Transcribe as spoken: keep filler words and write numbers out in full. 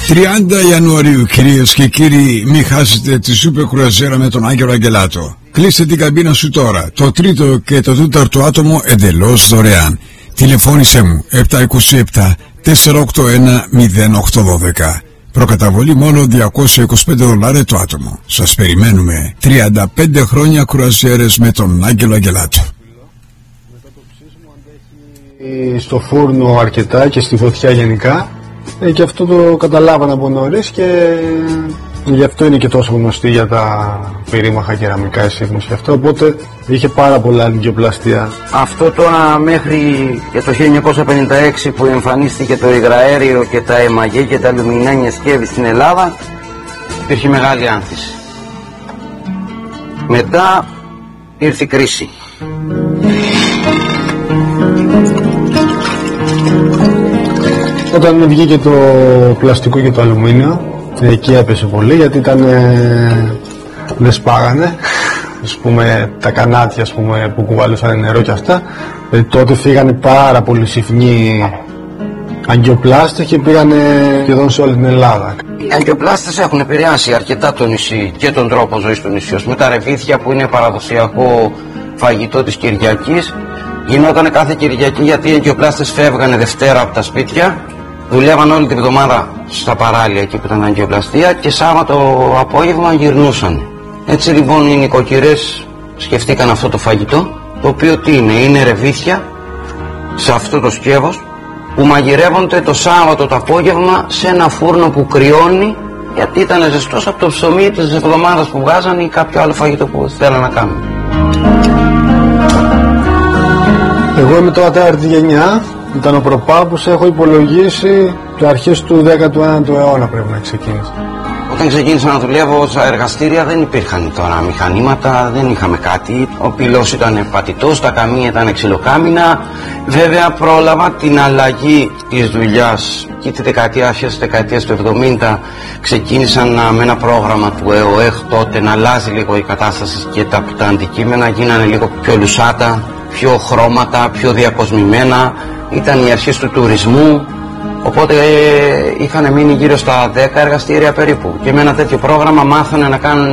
τριάντα Ιανουαρίου, κυρίες και κύριοι, μην χάσετε τη σούπερ κρουαζιέρα με τον Άγγελο Αγγελάτο. Κλείστε την καμπίνα σου τώρα. Το τρίτο και το τέταρτο άτομο εντελώς δωρεάν. Τηλεφώνησέ μου επτά δύο επτά τέσσερα οκτώ ένα μηδέν οκτώ ένα δύο. Προκαταβολή μόνο διακόσια είκοσι πέντε δολάρια το άτομο. Σας περιμένουμε. τριάντα πέντε χρόνια κρουαζιέρες με τον Άγγελο Αγγελάτο. Στο φούρνο αρκετά και στη φωτιά γενικά, ε, και αυτό το καταλάβανα από νωρίς και γι' αυτό είναι και τόσο γνωστή για τα περίμαχα κεραμικά η σύγχρονη και αυτό, οπότε είχε πάρα πολλά αγκιοπλαστεία. Αυτό τώρα μέχρι και το χίλια εννιακόσια πενήντα έξι που εμφανίστηκε το υγραέριο και τα αιμαγέ και τα αλουμινένια σκεύη στην Ελλάδα, υπήρχε μεγάλη άνθηση. Μετά ήρθε η κρίση. Όταν βγήκε το πλαστικό και το αλουμίνιο, εκεί έπεσε πολύ γιατί ήταν, ε, δεν σπάγανε, ας πούμε, τα κανάτια, ας πούμε, που κουβαλούσαν νερό και αυτά, ε, τότε φύγανε πάρα πολλοί συχνοί αγκιοπλάστες και πήγανε σχεδόν σε όλη την Ελλάδα. Οι αγκιοπλάστες έχουν επηρεάσει αρκετά το νησί και τον τρόπο ζωής του νησιού. Με τα ρεβίθια που είναι παραδοσιακό φαγητό της Κυριακής, γινόταν κάθε Κυριακή γιατί οι αγκιοπλάστες φεύγανε Δευτέρα από τα σπίτια, δουλεύαν όλη την εβδομάδα στα παράλια εκεί που ήταν αγκιοπλαστεία και Σάββατο απόγευμα γυρνούσαν. Έτσι λοιπόν οι νοικοκυρές σκεφτήκαν αυτό το φαγητό, το οποίο τι είναι, είναι ρεβίθια σε αυτό το σκεύος που μαγειρεύονται το Σάββατο το απόγευμα σε ένα φούρνο που κρυώνει, γιατί ήταν ζεστός από το ψωμί της εβδομάδας που βγάζανε ή κάποιο άλλο φαγητό που θέλανε να κάνουν. Εγώ είμαι τώρα τέταρτη γενιά, ήταν ο προπάπους, έχω υπολογίσει τις αρχές του δέκατου ένατου αιώνα πρέπει να ξεκίνησε. Όταν ξεκίνησα να δουλεύω στα εργαστήρια δεν υπήρχαν τώρα μηχανήματα, δεν είχαμε κάτι. Ο πυλός ήταν πατητός, τα καμία ήταν ξυλοκάμινα. Βέβαια πρόλαβα την αλλαγή της δουλειάς και τη δεκαετία, αρχές της δεκαετίας του εβδομήντα ξεκίνησαν με ένα πρόγραμμα του ΕΟΕΧ τότε να αλλάζει λίγο η κατάσταση και τα, τα αντικείμενα γίνανε λίγο πιο λουσάτα, πιο χρώματα, πιο διακοσμημένα. Ήταν οι αρχές του τουρισμού. Οπότε ε, είχαν μείνει γύρω στα δέκα εργαστήρια περίπου και με ένα τέτοιο πρόγραμμα μάθανε να κάνουν